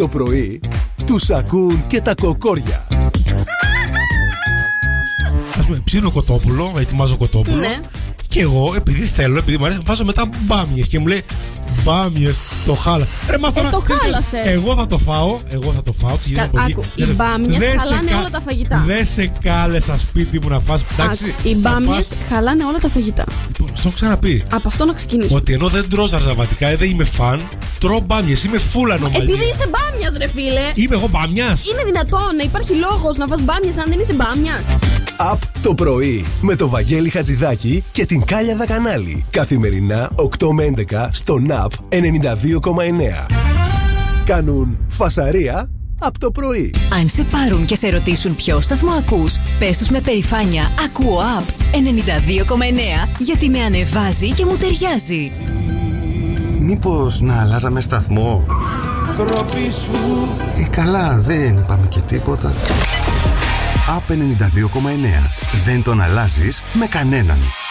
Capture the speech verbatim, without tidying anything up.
το πρωί τους ακούν και τα κοκόρια. Ας πούμε, ψήνω κοτόπουλο, ετοιμάζω κοτόπουλο. Ναι. Και εγώ, επειδή θέλω, επειδή μου αρέσει, βάζω μετά μπάμιες και μου λέει μπάμιες, το χάλα. Ρε, μας τώρα, ε, το χάλασε. Εγώ θα το φάω, εγώ θα το φάω. Κα, άκου, οι μπάμιες χαλάνε κα... όλα τα φαγητά. Δεν σε κάλεσα σπίτι μου να φας. Εντάξει, οι μπάμιες πας... χαλάνε όλα τα φαγητά. Λοιπόν, στο έχω ξαναπεί. Από αυτό να ξεκινήσω. Ότι ενώ δεν τρώω ζαρζαβατικά, δεν είμαι φαν, τρώω μπάμιες, είμαι φούλα νομαλία. Επειδή είσαι μπάμιας, ρε φίλε. Είμαι εγώ μπάμιας. Είναι δυνατόν να υπάρχει λόγος να φας μπάμιες αν δεν είσαι μπάμιας? Απ' το πρωί με το Βαγγέλη Χατζηδάκη και την Κάλια Δακανάλη. Καθημερινά οκτώ με έντεκα στο ναπ ενενήντα δύο κόμμα εννέα. Κάνουν φασαρία απ' το πρωί. Αν σε πάρουν και σε ρωτήσουν ποιο σταθμό ακούς, πες τους με περηφάνεια ακούω Απ ενενήντα δύο κόμμα εννέα, γιατί με ανεβάζει και μου ταιριάζει. Μήπως να αλλάζαμε σταθμό? Τροπή σου. Ε, καλά, δεν είπαμε και τίποτα. Απ ενενήντα δύο κόμμα εννέα. Δεν τον αλλάζεις με κανέναν.